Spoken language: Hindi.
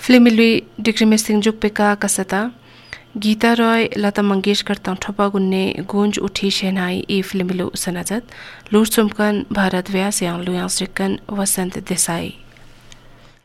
फिल्मिलुई डिग्री सिंह जुकपेका कसता गीता रॉय लता मंगेशकर तंठोपा गुन्ने गूंज उठी शहनाई ई फिल्मिलु सनाजत लूर चुमकन भारत व्यास यांग लुयांग वसंत देसाई